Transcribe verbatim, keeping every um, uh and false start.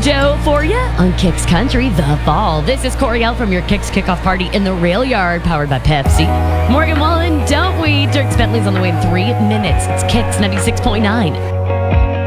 Joe for you on Kicks Country, The Fall. This is Coriel from your Kicks Kickoff Party in the Rail Yard, powered by Pepsi. Morgan Wallen, Don't We? Dirk Bentley's on the way in three minutes. It's Kicks ninety-six point nine.